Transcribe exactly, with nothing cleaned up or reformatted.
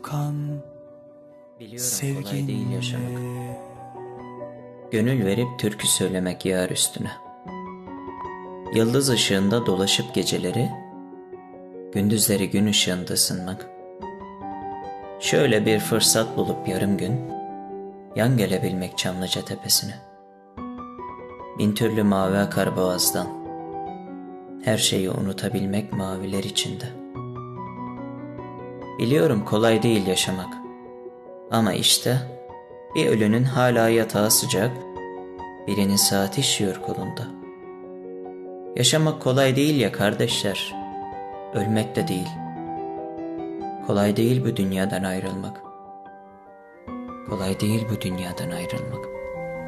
kokan Biliyorum kolay değil yaşamak. Gönül verip türkü söylemek yar üstüne. Yıldız ışığında dolaşıp geceleri, gündüzleri gün ışığında ısınmak. Şöyle bir fırsat bulup yarım gün, yan gelebilmek Çamlıca tepesine. Bin türlü mavi akar boğazdan, her şeyi unutabilmek maviler içinde. Biliyorum kolay değil yaşamak. Ama işte bir ölünün hala yatağı sıcak, birinin saati işiyor kolunda. Yaşamak kolay değil ya kardeşler, ölmek de değil. Kolay değil bu dünyadan ayrılmak. Kolay değil bu dünyadan ayrılmak.